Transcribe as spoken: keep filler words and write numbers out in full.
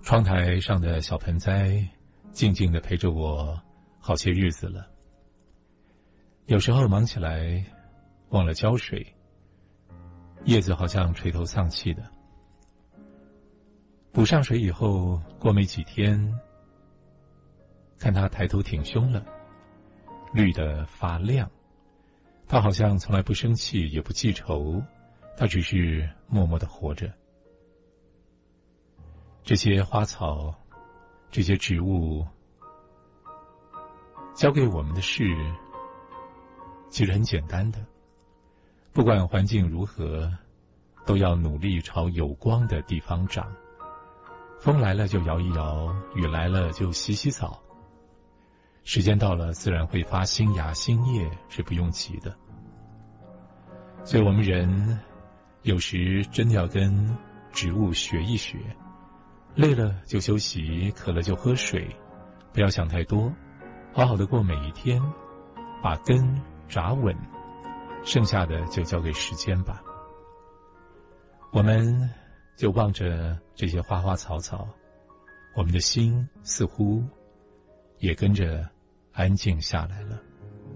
窗台上的小盆栽静静地陪着我好些日子了。有时候忙起来忘了浇水，叶子好像垂头丧气的。补上水以后，过没几天，看它抬头挺胸了，绿得发亮。它好像从来不生气也不记仇，它只是默默地活着。这些花草，这些植物，教给我们的事其实很简单的，不管环境如何，都要努力朝有光的地方长。风来了就摇一摇，雨来了就洗洗澡。时间到了，自然会发新芽新叶，是不用急的。所以我们人有时真的要跟植物学一学，累了就休息，渴了就喝水，不要想太多，好好的过每一天，把根扎稳，剩下的就交给时间吧。我们就望着这些花花草草，我们的心似乎也跟着安静下来了。